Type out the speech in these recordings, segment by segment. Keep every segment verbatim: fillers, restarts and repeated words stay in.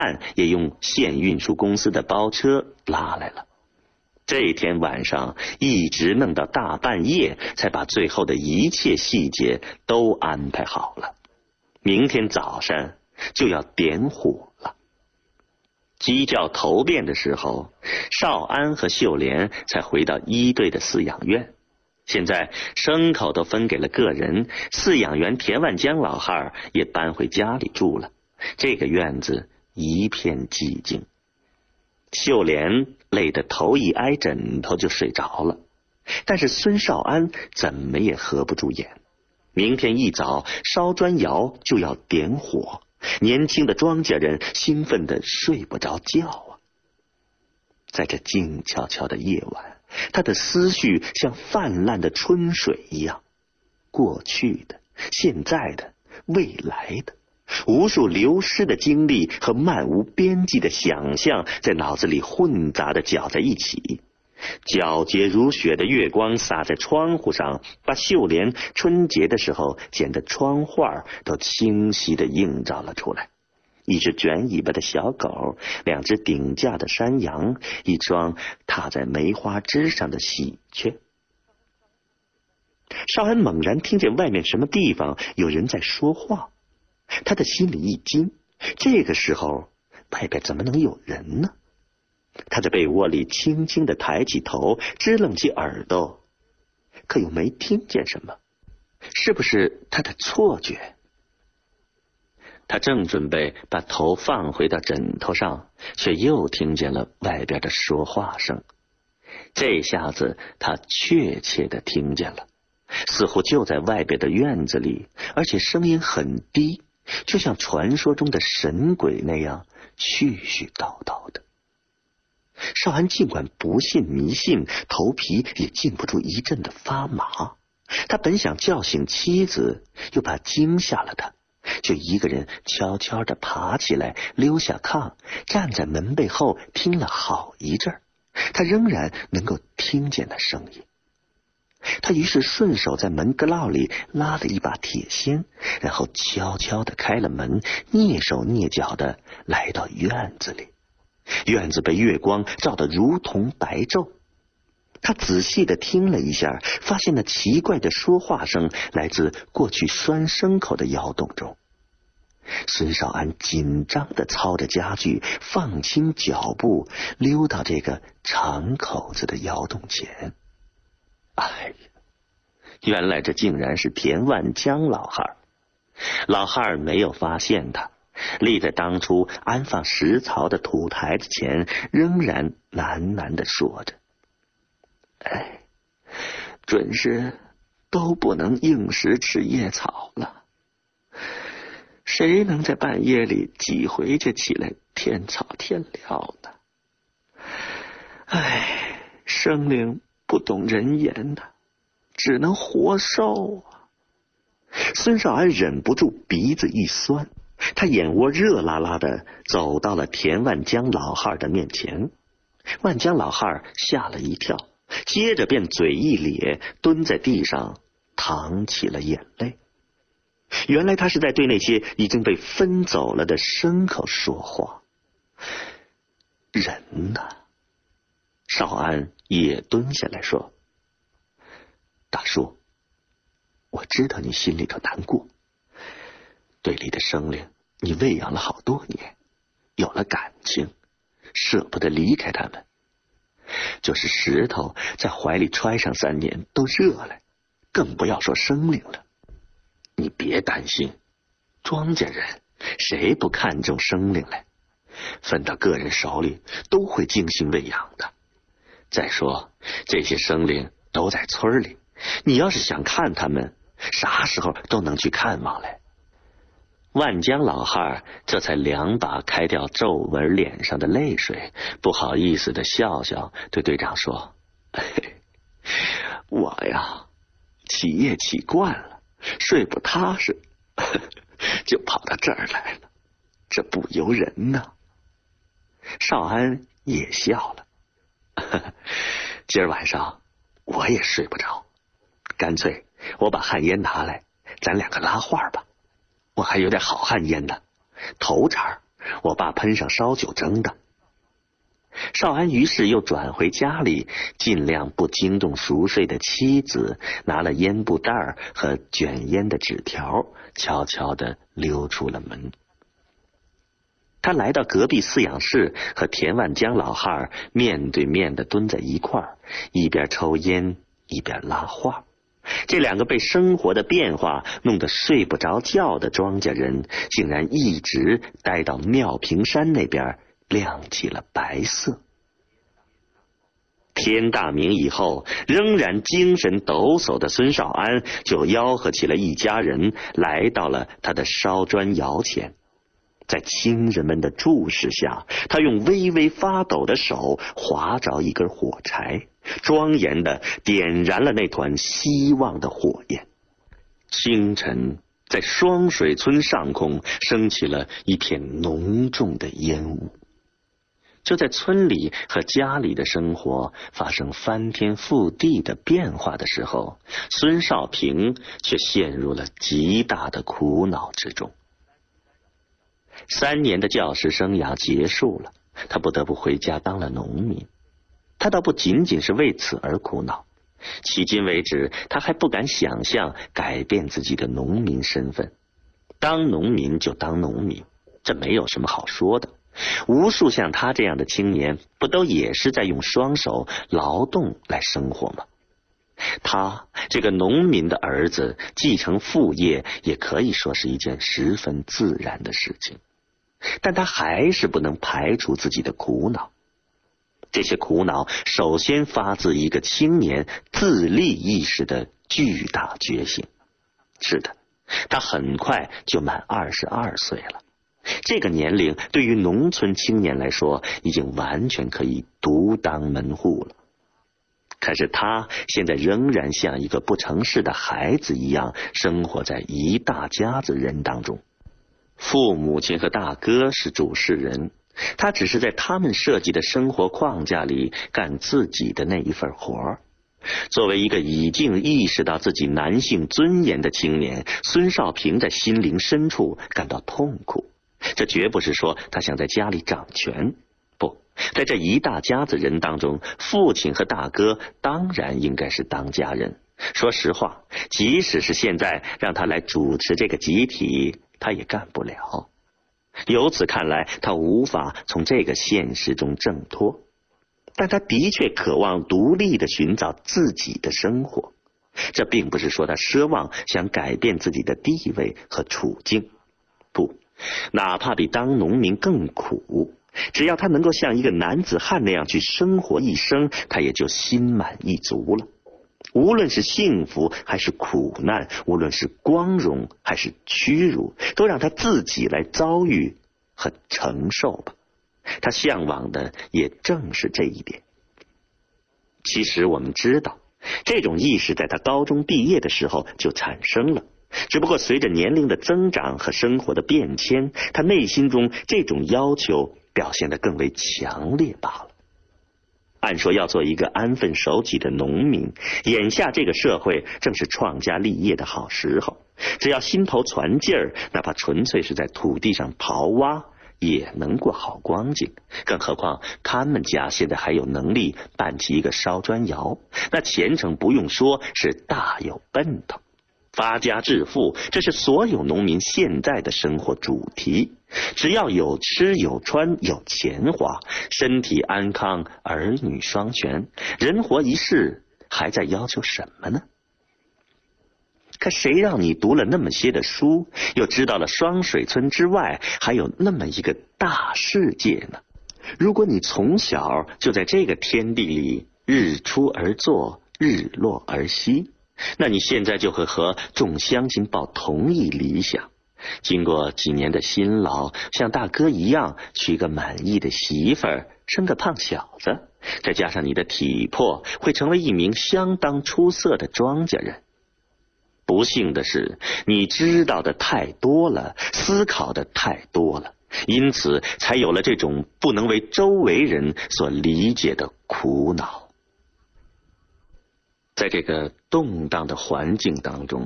也用县运输公司的包车拉来了。这天晚上一直弄到大半夜，才把最后的一切细节都安排好了。明天早上就要点火了。鸡叫头遍的时候，少安和秀莲才回到一队的饲养院。现在牲口都分给了个人，饲养员田万江老汉也搬回家里住了。这个院子一片寂静。秀莲累得头一挨枕头就睡着了，但是孙少安怎么也合不住眼。明天一早烧砖窑就要点火，年轻的庄稼人兴奋得睡不着觉啊。在这静悄悄的夜晚，他的思绪像泛滥的春水一样，过去的、现在的、未来的，无数流失的经历和漫无边际的想象在脑子里混杂的搅在一起。皎洁如雪的月光洒在窗户上，把秀莲春节的时候剪的窗画都清晰地映照了出来。一只卷尾巴的小狗，两只顶架的山羊，一双踏在梅花枝上的喜鹊。少安猛然听见外面什么地方有人在说话，他的心里一惊，这个时候外边怎么能有人呢？他在被窝里轻轻地抬起头，支棱起耳朵，可又没听见什么，是不是他的错觉？他正准备把头放回到枕头上，却又听见了外边的说话声。这下子他确切地听见了，似乎就在外边的院子里，而且声音很低，就像传说中的神鬼那样絮絮叨叨的。少安尽管不信迷信，头皮也禁不住一阵的发麻。他本想叫醒妻子，又怕惊吓了他，就一个人悄悄地爬起来，溜下炕，站在门背后听了好一阵儿。他仍然能够听见那声音。他于是顺手在门格烙里拉了一把铁锨，然后悄悄地开了门，蹑手蹑脚地来到院子里。院子被月光照得如同白昼。他仔细地听了一下，发现那奇怪的说话声来自过去拴牲口的窑洞中。孙少安紧张地操着家具，放轻脚步，溜到这个长口子的窑洞前。哎呀，原来这竟然是田万江老汉。老汉没有发现他，立在当初安放食槽的土台子前，仍然喃喃地说着：哎，准是都不能硬时吃野草了。谁能在半夜里挤回去起来添草添料呢？哎，生灵不懂人言呐，只能活受啊。孙少安忍不住鼻子一酸，他眼窝热辣辣的走到了田万江老汉的面前。万江老汉吓了一跳，接着便嘴一咧，蹲在地上淌起了眼泪。原来他是在对那些已经被分走了的牲口说话。人呢？少安也蹲下来说：大叔，我知道你心里头难过，队里的生灵你喂养了好多年，有了感情，舍不得离开他们。就是石头在怀里揣上三年都热了，更不要说生灵了。你别担心，庄稼人谁不看重生灵来？分到个人手里都会精心喂养的。再说这些生灵都在村里，你要是想看他们，啥时候都能去看望来。万江老汉这才两把开掉皱纹脸上的泪水，不好意思的笑笑，对队长说：嘿，我呀起夜起惯了，睡不踏实，就跑到这儿来了，这不由人呐。少安也笑了，今儿晚上我也睡不着，干脆我把旱烟拿来，咱两个拉话吧。我还有点好旱烟呢，头茬我爸喷上烧酒蒸的。少安于是又转回家里，尽量不惊动熟睡的妻子，拿了烟布袋和卷烟的纸条，悄悄地溜出了门。他来到隔壁饲养室，和田万江老汉面对面地蹲在一块儿，一边抽烟一边拉话。这两个被生活的变化弄得睡不着觉的庄稼人，竟然一直待到妙平山那边亮起了白色。天大明以后，仍然精神抖擞的孙少安就吆喝起了一家人，来到了他的烧砖窑前。在亲人们的注视下，他用微微发抖的手划着一根火柴，庄严地点燃了那团希望的火焰。清晨，在双水村上空升起了一片浓重的烟雾。就在村里和家里的生活发生翻天覆地的变化的时候，孙少平却陷入了极大的苦恼之中。三年的教师生涯结束了，他不得不回家当了农民。他倒不仅仅是为此而苦恼，迄今为止他还不敢想象改变自己的农民身份。当农民就当农民，这没有什么好说的。无数像他这样的青年，不都也是在用双手劳动来生活吗？他这个农民的儿子继承父业，也可以说是一件十分自然的事情。但他还是不能排除自己的苦恼。这些苦恼首先发自一个青年自立意识的巨大觉醒。是的，他很快就满二十二岁了。这个年龄对于农村青年来说，已经完全可以独当门户了。可是他现在仍然像一个不成事的孩子一样，生活在一大家子人当中。父母亲和大哥是主事人，他只是在他们设计的生活框架里干自己的那一份活。作为一个已经意识到自己男性尊严的青年，孙少平在心灵深处感到痛苦。这绝不是说他想在家里掌权，不，在这一大家子人当中，父亲和大哥当然应该是当家人。说实话，即使是现在让他来主持这个集体，他也干不了。由此看来，他无法从这个现实中挣脱。但他的确渴望独立地寻找自己的生活。这并不是说他奢望想改变自己的地位和处境，不，哪怕比当农民更苦，只要他能够像一个男子汉那样去生活一生，他也就心满意足了。无论是幸福还是苦难，无论是光荣还是屈辱，都让他自己来遭遇和承受吧。他向往的也正是这一点。其实我们知道，这种意识在他高中毕业的时候就产生了，只不过随着年龄的增长和生活的变迁，他内心中这种要求表现得更为强烈罢了。按说要做一个安分守己的农民，眼下这个社会正是创家立业的好时候，只要心头攒劲儿，哪怕纯粹是在土地上刨挖，也能过好光景。更何况他们家现在还有能力办起一个烧砖窑，那前程不用说是大有奔头。发家致富，这是所有农民现在的生活主题。只要有吃有穿有钱花，身体安康，儿女双全，人活一世，还在要求什么呢？可谁让你读了那么些的书，又知道了双水村之外还有那么一个大世界呢？如果你从小就在这个天地里日出而作，日落而息，那你现在就会和众乡亲抱同一理想。经过几年的辛劳，像大哥一样娶个满意的媳妇儿，生个胖小子，再加上你的体魄，会成为一名相当出色的庄稼人。不幸的是，你知道的太多了，思考的太多了，因此才有了这种不能为周围人所理解的苦恼。在这个动荡的环境当中，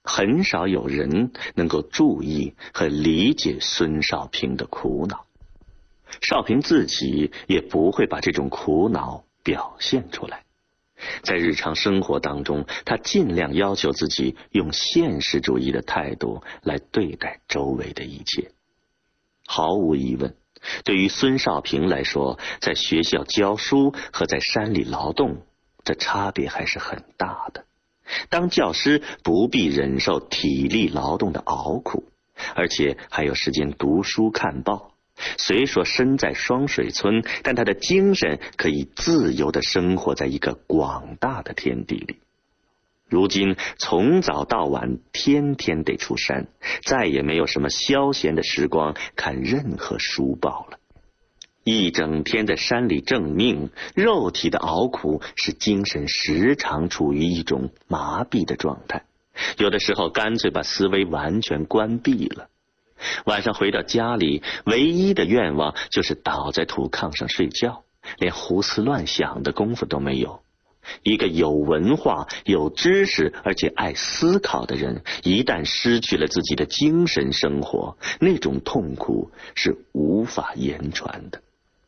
很少有人能够注意和理解孙少平的苦恼，少平自己也不会把这种苦恼表现出来。在日常生活当中，他尽量要求自己用现实主义的态度来对待周围的一切。毫无疑问，对于孙少平来说，在学校教书和在山里劳动，这差别还是很大的。当教师不必忍受体力劳动的熬苦，而且还有时间读书看报。虽说身在双水村，但他的精神可以自由地生活在一个广大的天地里。如今从早到晚天天得出山，再也没有什么消闲的时光看任何书报了。一整天在山里挣命，肉体的熬苦使精神时常处于一种麻痹的状态，有的时候干脆把思维完全关闭了。晚上回到家里，唯一的愿望就是倒在土炕上睡觉，连胡思乱想的功夫都没有。一个有文化、有知识而且爱思考的人，一旦失去了自己的精神生活，那种痛苦是无法言传的。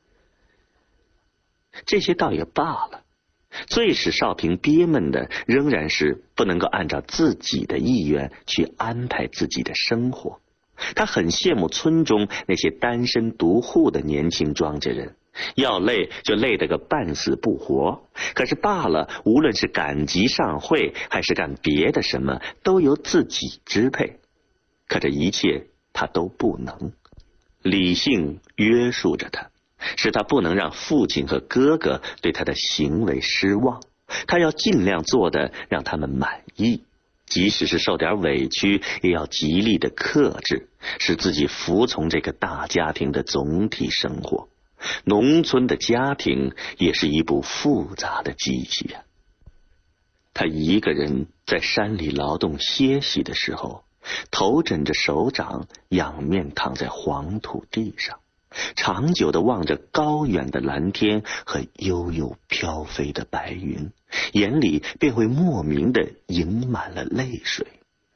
这些倒也罢了，最使少平憋闷的仍然是不能够按照自己的意愿去安排自己的生活。他很羡慕村中那些单身独户的年轻庄稼人，要累就累得个半死不活，可是罢了，无论是赶集上会还是干别的什么，都由自己支配。可这一切他都不能，理性约束着他，使他不能让父亲和哥哥对他的行为失望，他要尽量做的让他们满意，即使是受点委屈也要极力的克制，使自己服从这个大家庭的总体生活。农村的家庭也是一部复杂的机器啊。他一个人在山里劳动歇息的时候，头枕着手掌，仰面躺在黄土地上，长久地望着高远的蓝天和悠悠飘飞的白云，眼里便会莫名地盈满了泪水。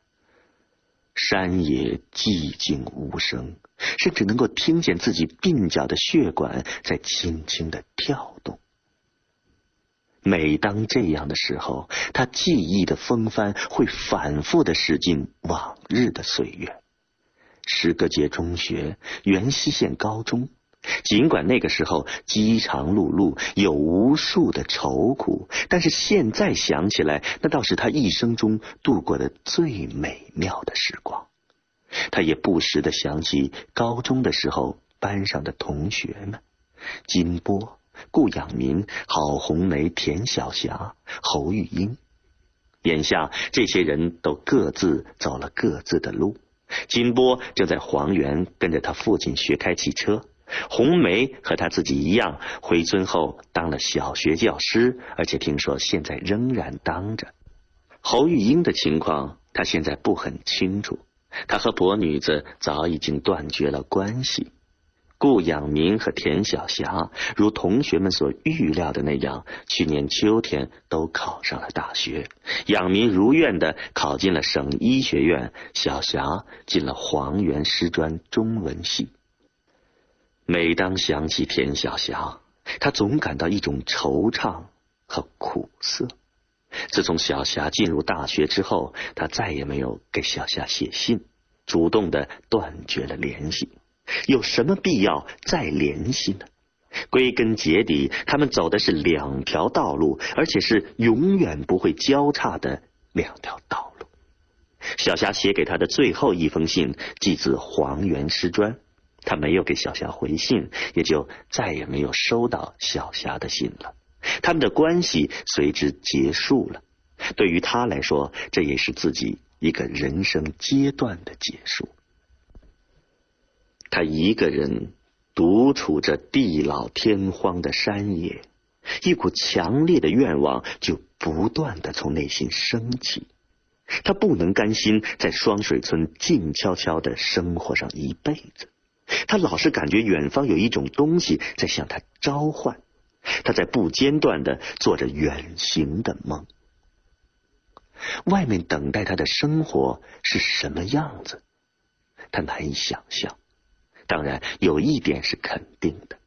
山野寂静无声，甚至能够听见自己鬓角的血管在轻轻地跳动。每当这样的时候，他记忆的风帆会反复地驶进往日的岁月。石碣街中学，元溪县高中，尽管那个时候饥肠辘辘，有无数的愁苦，但是现在想起来，那倒是他一生中度过的最美妙的时光。他也不时地想起高中的时候班上的同学们，金波、顾养民、郝红梅、田晓霞、侯玉英。眼下这些人都各自走了各自的路，金波正在黄原跟着他父亲学开汽车，红梅和他自己一样，回村后当了小学教师，而且听说现在仍然当着。侯玉英的情况他现在不很清楚，他和伯女子早已经断绝了关系。顾养民和田晓霞如同学们所预料的那样，去年秋天都考上了大学。养民如愿地考进了省医学院，晓霞进了黄原师专中文系。每当想起田晓霞，他总感到一种惆怅和苦涩。自从晓霞进入大学之后，他再也没有给晓霞写信，主动地断绝了联系。有什么必要再联系呢？归根结底，他们走的是两条道路，而且是永远不会交叉的两条道路。晓霞写给他的最后一封信寄自黄原师专，他没有给晓霞回信，也就再也没有收到晓霞的信了。他们的关系随之结束了。对于他来说，这也是自己一个人生阶段的结束。他一个人独处着地老天荒的山野，一股强烈的愿望就不断地从内心升起。他不能甘心在双水村静悄悄地生活上一辈子，他老是感觉远方有一种东西在向他召唤，他在不间断地做着远行的梦。 外面等待他的生活是什么样子，他难以想象。当然，有一点是肯定的，